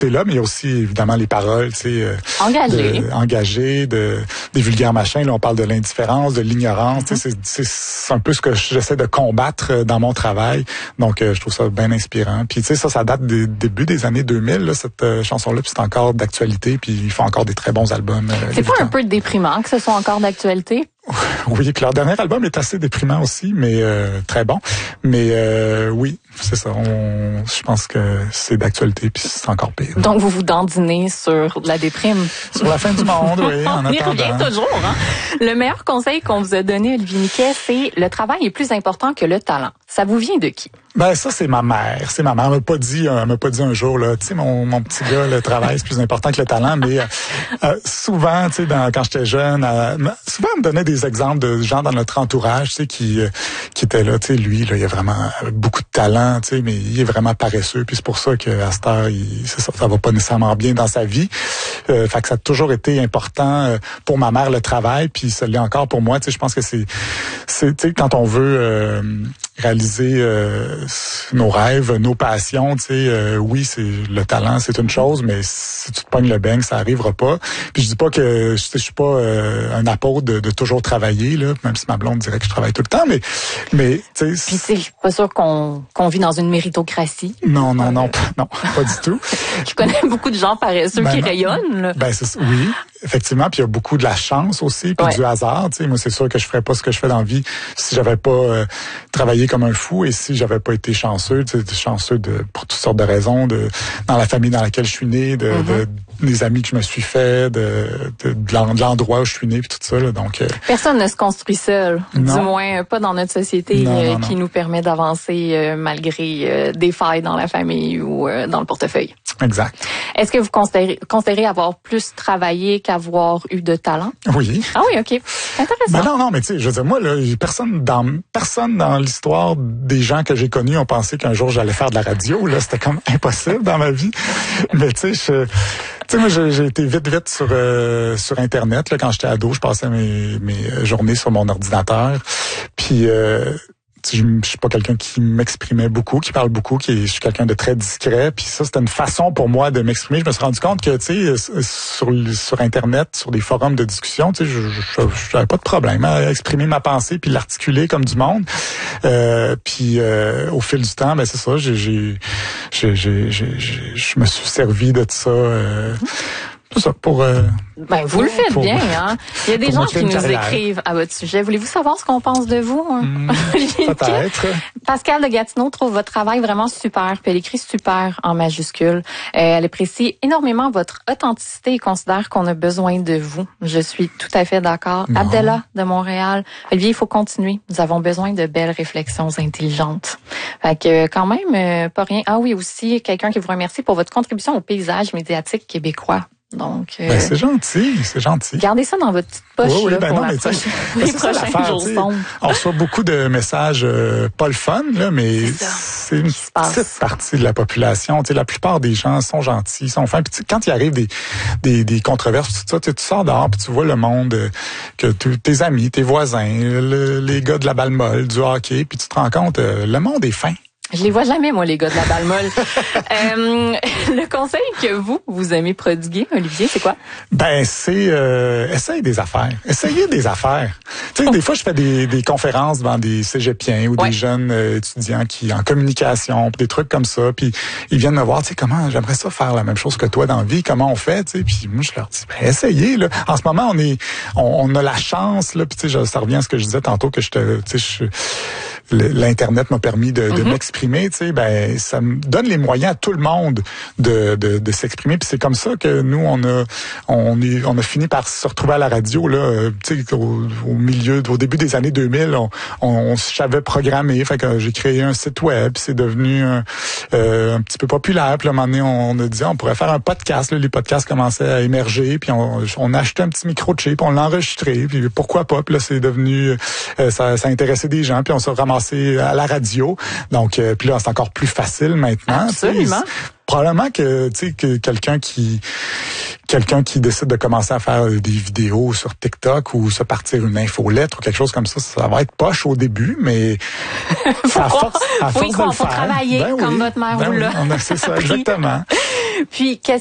là, mais il y a aussi évidemment les paroles, tu sais, engagées, des vulgaires machins. Là, on parle de l'indifférence, de l'ignorance. Tu sais, c'est un peu ce que j'essaie de combattre dans mon travail. Donc, je trouve ça bien inspirant. Puis, tu sais, ça date des débuts des années 2000. Là, cette chanson-là, puis c'est encore d'actualité. Puis, ils font encore des très bons albums. C'est pas un peu déprimant que ce soit encore d'actualité? Oui, que leur dernier album est assez déprimant aussi, mais très bon. Mais oui, c'est ça. Je pense que c'est d'actualité, puis c'est encore pire. Donc, vous vous dandinez sur la déprime. Sur la fin du monde, oui, en attendant. On y revient toujours, hein? Le meilleur conseil qu'on vous a donné, Olivier Niquet, c'est le travail est plus important que le talent. Ça vous vient de qui? Ben ça, c'est ma mère. C'est ma mère. Elle m'a pas dit un jour, là, tu sais, mon petit gars, le travail, c'est plus important que le talent. Mais souvent, tu sais, quand j'étais jeune, souvent elle me donnait des exemples de gens dans notre entourage, tu sais, qui étaient là, tu sais, lui, là, il a vraiment beaucoup de talent, tu sais, mais il est vraiment paresseux. Puis c'est pour ça qu'à cette heure, ça va pas nécessairement bien dans sa vie. Fait que ça a toujours été important pour ma mère, le travail, puis ça l'est encore pour moi. Tu sais, je pense que c'est tu sais, quand on veut réaliser nos rêves, nos passions, tu sais, oui, c'est le talent, c'est une chose, mais si tu te pognes le beigne, ça arrivera pas. Puis je dis pas que je suis pas un apôtre de toujours travailler là, même si ma blonde dirait que je travaille tout le temps, mais tu sais. Puis je suis pas sûre qu'on vit dans une méritocratie. Non, pas du tout. Je connais beaucoup de gens paresseux qui rayonnent. Là. Ben oui, effectivement, puis il y a beaucoup de la chance aussi, puis du hasard. Tu sais, moi c'est sûr que je ferais pas ce que je fais dans la vie si j'avais pas travaillé comme un fou et si j'avais pas été chanceux, tu sais, chanceux pour toutes sortes de raisons, dans la famille dans laquelle je suis né, des amis que je me suis fait, de l'endroit où je suis né, puis tout ça. Là, donc personne ne se construit seul, du moins pas dans notre société qui nous permet d'avancer malgré des failles dans la famille ou dans le portefeuille. Exact. Est-ce que vous considérez avoir plus travaillé qu'avoir eu de talent? Oui. Ah oui, OK. Intéressant. Non, mais tu sais, je veux dire, moi, là, personne dans l'histoire des gens que j'ai connus ont pensé qu'un jour j'allais faire de la radio. Là, c'était comme impossible dans ma vie. Mais tu sais, moi, j'ai été vite sur Internet. Là, quand j'étais ado, je passais mes journées sur mon ordinateur. Puis je suis pas quelqu'un qui m'exprimait beaucoup, qui parle beaucoup, je suis quelqu'un de très discret. Puis ça, c'était une façon pour moi de m'exprimer. Je me suis rendu compte que, tu sais, sur Internet, sur des forums de discussion, tu sais, je n'avais pas de problème à exprimer ma pensée puis l'articuler comme du monde. Puis au fil du temps, ben c'est ça, je me suis servi de ça. Tout ça pour. Vous le faites bien, hein. Il y a des gens qui nous écrivent à votre sujet. Voulez-vous savoir ce qu'on pense de vous, hein? Peut-être. Pascal de Gatineau trouve votre travail vraiment super. Puis elle écrit super en majuscule. Elle apprécie énormément votre authenticité et considère qu'on a besoin de vous. Je suis tout à fait d'accord. Non. Abdallah de Montréal. Olivier, il faut continuer. Nous avons besoin de belles réflexions intelligentes. Fait que quand même, pas rien. Ah oui, aussi, quelqu'un qui vous remercie pour votre contribution au paysage médiatique québécois. Donc, c'est gentil. Gardez ça dans votre petite poche oui, là, pour les prochains jours sombres. On reçoit beaucoup de messages pas le fun, là, mais c'est une petite partie de la population. Tu sais, la plupart des gens sont gentils, sont fins. Puis quand il arrive des controverses, tout ça, tu sors dehors puis tu vois le monde, que tes amis, tes voisins, les gars de la balle molle, du hockey, puis tu te rends compte, le monde est fin. Je les vois jamais, moi, les gars de la balle molle. Le conseil que vous aimez prodiguer, Olivier, c'est quoi? Ben, c'est essayez des affaires. Essayez des affaires. Tu sais, des fois, je fais des conférences devant des cégepiens ou des jeunes étudiants qui en communication, des trucs comme ça. Puis ils viennent me voir, tu sais, comment j'aimerais ça faire la même chose que toi dans la vie. Comment on fait, tu sais? Puis moi, je leur dis, ben, essayez. Là. En ce moment, on a la chance. Là. Puis tu sais, ça revient à ce que je disais tantôt que l'Internet m'a permis de m'exprimer, tu sais, ben ça me donne les moyens à tout le monde de s'exprimer. Puis c'est comme ça que nous on a fini par se retrouver à la radio là, tu sais, au début des années 2000, on savait programmer, fait que j'ai créé un site web, c'est devenu un petit peu populaire. Puis à un moment donné, on a dit on pourrait faire un podcast. Là, les podcasts commençaient à émerger, puis on a acheté un petit micro de chez, puis on l'a enregistré, puis pourquoi pas. Puis là c'est devenu ça intéressait des gens, puis on s'est ramassé à la radio. Donc, puis là, c'est encore plus facile maintenant. Absolument. Probablement que tu sais que quelqu'un qui quelqu'un qui décide de commencer à faire des vidéos sur TikTok ou se partir une infolettre ou quelque chose comme ça va être poche au début, mais à force de le faire, travailler comme votre mère vous l'a. C'est ça, exactement. Puis,